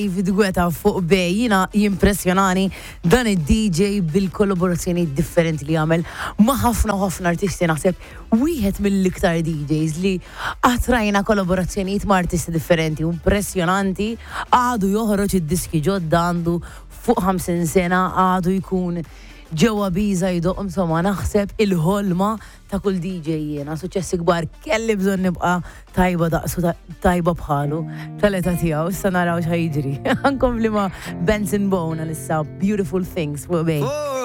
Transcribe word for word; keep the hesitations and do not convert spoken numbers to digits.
David Guetta fuq bej, jina jimpressjonani dan id-D J bil-kollaborazzjoni differenti li għamel ma' ħafna ħafna artisti naħseb wieħed mill-iktar D Js li għatrajna kollaborazzjonijiet ma' artisti differenti, impressjonanti, għadu joħroġ id-diski ġodda għandu fuq ħamsin sena għadu jkun ġewwa biża jdoq insomma naħseb il-ħolma ta' kull D J jiena suċċessi kbar kelli bżonn nibqa' tajba daqsu tajba bħalu tal-età tiegħu issa naraw x'ħajġri. Ankom li ma' Benson Boone issa Beautiful Things fuq bej.